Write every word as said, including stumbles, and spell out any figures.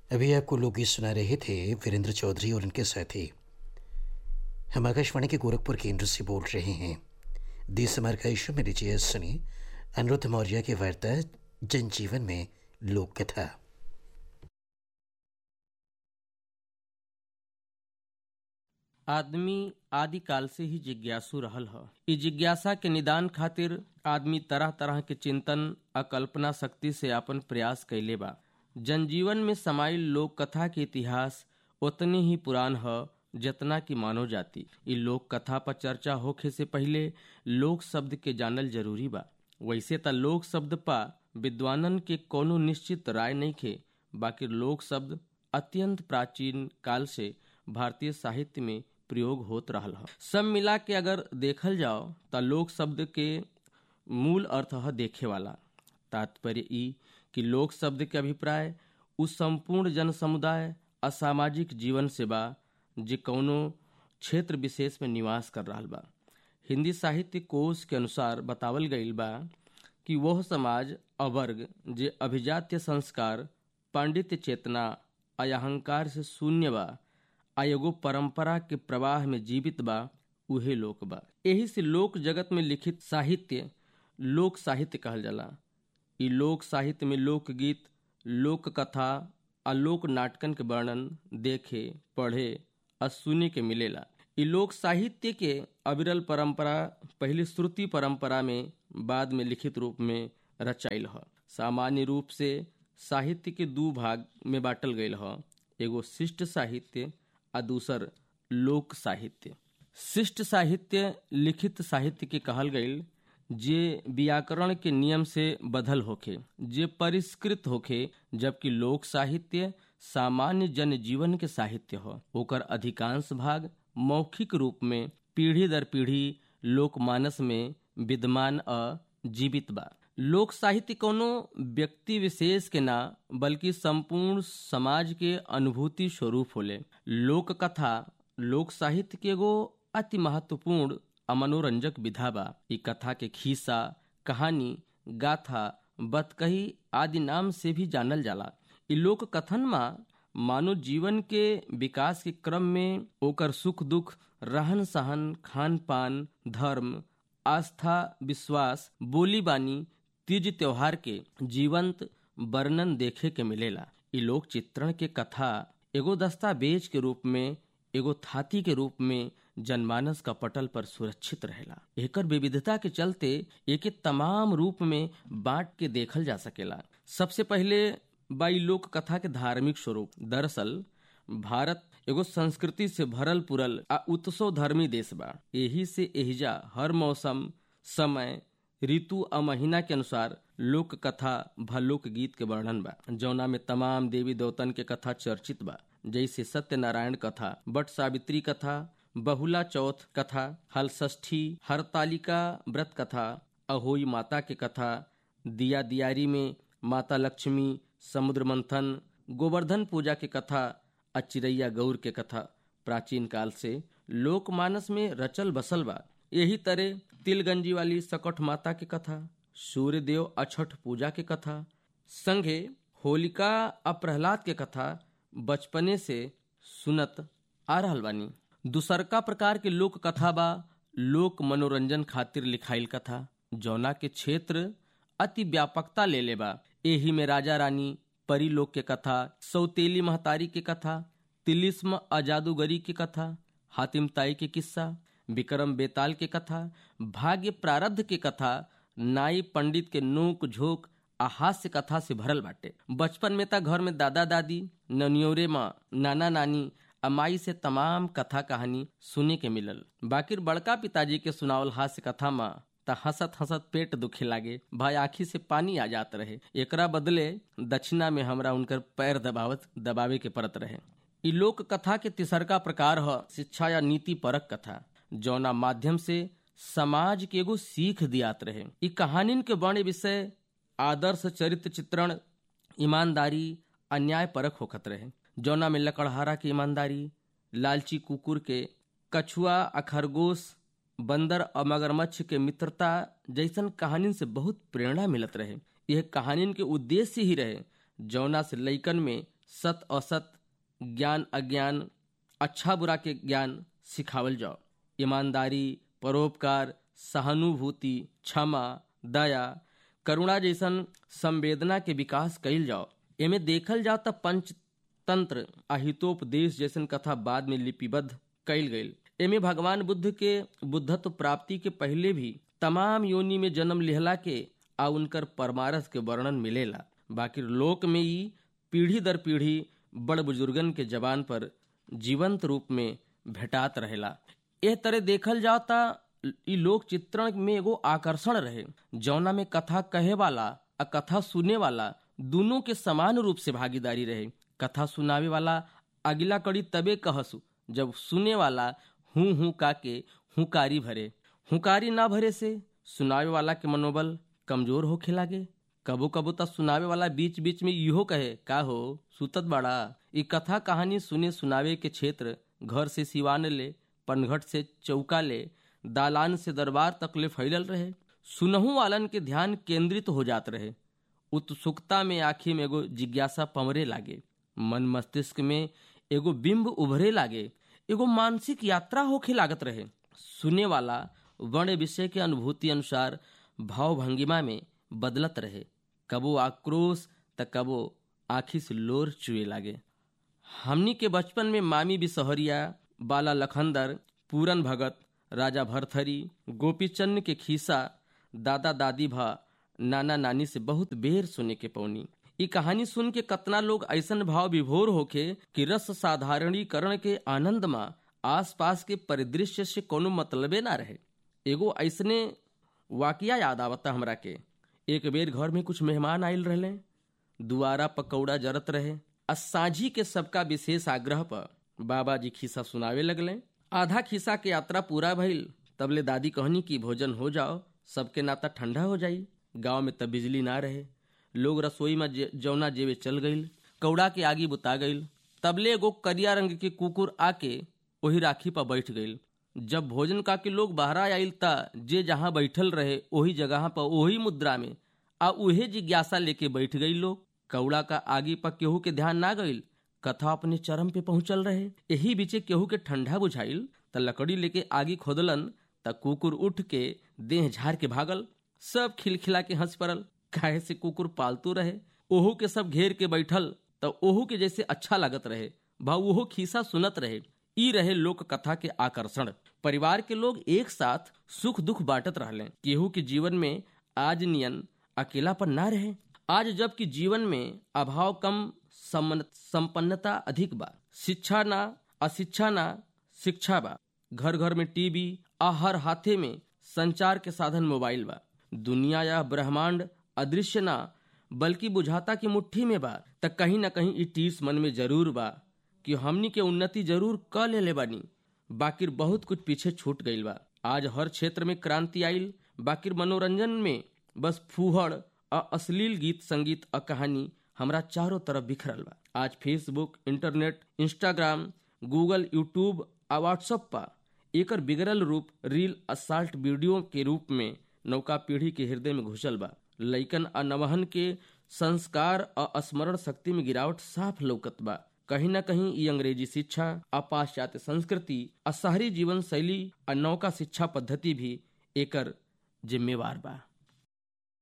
अभी आपको लोकगीत सुना रहे थे वीरेंद्र चौधरी और उनके साथी। हम आकाशवाणी के गोरखपुर केंद्र से बोल रहे हैं। देश समार का इशू में लीजिए सुनिए अनुरुद्ध मौर्य की वार्ता जनजीवन में लोक कथा। आदमी आदिकाल से ही जिज्ञासु रहल ह। इ जिज्ञासा के निदान खातिर आदमी तरह तरह के चिंतन आ कल्पना शक्ति से अपन प्रयास कैले बा। जनजीवन में समाइल लोक कथा के इतिहास उतने ही पुरान ह जितना कि मानव जाति। इ लोक कथा पर चर्चा होखे से पहले लोक शब्द के जानल जरूरी बा। वैसे त लोक शब्द पा विद्वानन के कोनो निश्चित राय नहीं खे, बाकी लोक शब्द अत्यंत प्राचीन काल से भारतीय साहित्य में प्रयोग होत रहल ह। सब मिला के अगर देखल जाओ त लोक शब्द के मूल अर्थ है देखे वाला। तात्पर्य ई कि लोक शब्द के अभिप्राय उस संपूर्ण जन समुदाय असामाजिक जीवन से बा जे कौनो क्षेत्र विशेष में निवास कर रहल बा। हिंदी साहित्य कोश के अनुसार बतावल गईल बा कि वह समाज अवर्ग जे अभिजात्य संस्कार, पांडित्य चेतना आ अहंकार से शून्य बा आ एगो परंपरा के प्रवाह में जीवित बा, उहे लोक बा। एही से लोक जगत में लिखित साहित्य लोक साहित्य कहल जाला। इ लोक साहित्य में लोकगीत, लोक कथा आ लोक नाटकन के वर्णन देखे, पढ़े आ सुने के मिलेला। इ लोक साहित्य के अविरल परंपरा पहले श्रुति परंपरा में, बाद में लिखित रूप में रचाइल ह। सामान्य रूप से साहित्य के दू भाग में बांटल गईल ह, एगो शिष्ट साहित्य आ दूसर लोक साहित्य। शिष्ट साहित्य लिखित साहित्य के कहल गईल जे व्याकरण के नियम से बधल होखे, जे परिष्कृत होखे, जबकि लोक साहित्य सामान्य जनजीवन के साहित्य हो। ओकर अधिकांश भाग मौखिक रूप में पीढ़ी दर पीढ़ी लोकमानस में विद्यमान आ जीवित बा। लोक साहित्य कोनो व्यक्ति विशेष के ना बल्कि संपूर्ण समाज के अनुभूति स्वरूप होले। लोक कथा लोक साहित्य के एगो अति महत्वपूर्ण आ मनोरंजक विधा बा। इ कथा के खीसा, कहानी, गाथा, बतकही आदि नाम से भी जानल जाला। इ लोक कथन में मानव जीवन के विकास के क्रम में ओकर सुख दुख, रहन सहन, खान पान, धर्म, आस्था, विश्वास, बोली बानी, तीज त्योहार के जीवंत वर्णन देखे के मिलेला। इ लोक चित्रण के कथा एगो दस्तावेज के रूप में, एगो थाती के रूप में जनमानस का पटल पर सुरक्षित रहेला। एकर विविधता के चलते एके तमाम रूप में बांट के देखल जा सकेला। सबसे पहले बाई लोक कथा के धार्मिक स्वरूप। दरअसल भारत एगो संस्कृति से भरल पुरल आ उत्सव धर्मी देश बा। एही से एहिजा हर मौसम, समय, ऋतु आ महीना के अनुसार लोक कथा भ लोक गीत के वर्णन बा, जौना में तमाम देवी देवतन के कथा चर्चित बा, जैसे सत्यनारायण कथा, बट सावित्री कथा, बहुला चौथ कथा, हल षष्ठी, हरतालिका व्रत कथा, अहोई माता के कथा, दिया दियारी में माता लक्ष्मी, समुद्र मंथन, गोवर्धन पूजा के कथा, अचिरैया गौर के कथा प्राचीन काल से लोकमानस में रचल बसल बा। यही तरह तिलगंजी वाली सकट माता के कथा, सूर्यदेव अछठ पूजा के कथा, संगे होलिका आ प्रहलाद के कथा बचपने से सुनत आ रहल बानी। दूसरका प्रकार के लोक कथा बा लोक मनोरंजन खातिर लिखाइल कथा, जौना के क्षेत्र अति व्यापकता ले ले बा। एही में राजा रानी, परी लोक के कथा, सौतेली महतारी के कथा, तिलिस्म आ जादूगरी की कथा, हातिम ताई के किस्सा, विक्रम बेताल के कथा, भाग्य प्रारब्ध के कथा, नाई पंडित के नोक झोंक आ हास्य कथा से भरल बाटे। बचपन में ता घर में दादा दादी, ननियोरे माँ, नाना नानी आ माई से तमाम कथा कहानी सुने के मिलल। बाकिर बड़का पिताजी के सुनावल हास्य कथा माँ ता हंसत हंसत पेट दुखे लागे, भाई आँखी से पानी आ जात रहे। एकरा बदले दक्षिणा में हमरा उनकर पैर दबावत दबावे के परत रहे। इ लोक कथा के तीसरका प्रकार ह शिक्षा या नीति परक कथा, जौना माध्यम से समाज के एगो सीख दियात रहे। इ कहानिन के बड़े विषय आदर्श, चरित्र चित्रण, ईमानदारी, अन्याय परक होखत रहे, जौना में लकड़हारा की ईमानदारी, लालची कुकुर के, कछुआ आ खरगोश, बंदर और मगरमच्छ के मित्रता जैसन कहानिन से बहुत प्रेरणा मिलत रहे। यह कहानिन के उद्देश्य ही रहे जौना से लइकन में सत असत, ज्ञान अज्ञान, अच्छा बुरा के ज्ञान सिखावल जाओ। ईमानदारी, परोपकार, सहानुभूति, क्षमा, दया, करुणा जैसन संवेदना के विकास कइल जाओ। एमे देखल जाओ त पंचतंत्र आ हितोपदेश जैसन कथा बाद में लिपिबद्ध कइल गइल। एमे भगवान बुद्ध के बुद्धत्व प्राप्ति के पहले भी तमाम योनि में जन्म लेहला के आ उनकर परमारथ के वर्णन मिलेला। बाकी लोक में ई पीढ़ी दर पीढ़ी बड़ बुजुर्गन के जबान पर जीवंत रूप में भेटात रहेला। एह तरह देखल जाओ ता ई लोक चित्रण में एगो आकर्षण रहे, जौना में कथा कहे वाला आ कथा सुने वाला दोनों के समान रूप से भागीदारी रहे। कथा सुनावे वाला अगला कड़ी तबे कहसु जब सुने वाला हूँ हूँ का के हुकारी भरे। हुकारी ना भरे से सुनावे वाला के मनोबल कमजोर होखे लागे। कबो कबो त सुनावे वाला बीच बीच में इहो कहे, का हो सुतत बड़ा। ई कथा कहानी सुने सुनावे के क्षेत्र घर से सिवान ले, पनघट से चौका ले, दालान से दरबार तक ले फैलल रहे। सुनहु वालन के ध्यान केंद्रित हो जात रहे। उत्सुकता में आँखी में एगो जिज्ञासा पमरे लागे, मन मस्तिष्क में एगो बिंब उभरे लागे, एगो मानसिक यात्रा होखे लागत रहे। सुने वाला वर्ण विषय के अनुभूति अनुसार भाव भंगिमा में बदलत रहे, कबो आक्रोश त कबो आँखी से लोर चुए लागे। हमनी के बचपन में मामी बिसहरिया, बाला लखनदर, पूरन भगत, राजा भरथरी, गोपीचंद के खीसा दादा दादी भा नाना नानी से बहुत बेर सुने के पौनी। ई कहानी सुन के कतना लोग ऐसन भाव विभोर होके कि रस साधारणीकरण के आनंद में आसपास के परिदृश्य से कोनो मतलबे ना रहे। एगो ऐसने वाकिया याद आवता हमरा के। एक बेर घर में कुछ मेहमान आयल रहले, दुआरा पकौड़ा जरत रहे। आ साझी के सबका विशेष आग्रह पर बाबा जी खिस्सा सुनावे लगले। आधा खिस्सा के यात्रा पूरा भइल तबले दादी कहनी कि भोजन हो जाओ, सबके नाता ठंडा हो जाई। गांव में तब बिजली ना रहे, लोग रसोई में जे, जौना जेवे चल गईल। कौड़ा के आगी बुता गईल। तबले एगो करिया रंग के कुकुर आके वही राखी पर बैठ गईल। जब भोजन का के लोग बाहर आयल ता जे जहाँ बैठल रहे वही जगह पर वही मुद्रा में आ उहे जिज्ञासा लेके बैठ गई लोग। कौड़ा का आगी पर केहू के ध्यान ना गईल। कथा अपने चरम पे पहुंचल रहे। यही बीचे केहू के ठंडा बुझाइल त लकड़ी लेके आगी खोदलन त कुकुर उठ के देह झाड़ के भागल। सब खिलखिला के हंस पड़ल, काहे से कुकुर पालतू रहे। ओहू के सब घेर के बैठल त ओहू के जैसे अच्छा लागत रहे, भाव ओहो खीसा सुनत रहे। ई रहे लोक कथा के आकर्षण। परिवार के लोग एक साथ सुख दुख बांटत रहले। केहू के जीवन में आज नियन अकेलापन ना रहे। आज जबकि जीवन में अभाव कम, संपन्नता अधिक बा। शिक्षा ना अशिक्षा ना शिक्षा बा। घर घर में टीवी आ हर हाथे में संचार के साधन मोबाइल बा। दुनिया या ब्रह्मांड अदृश्य ना बल्कि बुझाता की मुट्ठी में बा। त कहीं ना कहीं ई टीस मन में जरूर बा कि हमनी के उन्नति जरूर क ले ले बानी, बाकिर बहुत कुछ पीछे छूट गईल बा। आज हर क्षेत्र में क्रांति आइल, बाकिर मनोरंजन में बस फूहड़ आ अश्लील गीत संगीत आ कहानी हमरा चारों तरफ बिखरल बा। आज Facebook, internet, Instagram, Google, YouTube आ व्हाट्सएप पर एकर बिगड़ल रूप रील असाल्ट वीडियो के रूप में नौका पीढ़ी के हृदय में घुसल बा। लइकन आ नवहन के संस्कार आ स्मरण शक्ति में गिरावट साफ लौकत बा। कहीं न कहीं ये अंग्रेजी शिक्षा, पाश्चात्य संस्कृति, शहरी जीवन शैली और नौका शिक्षा पद्धति भी एकर जिम्मेवार बा।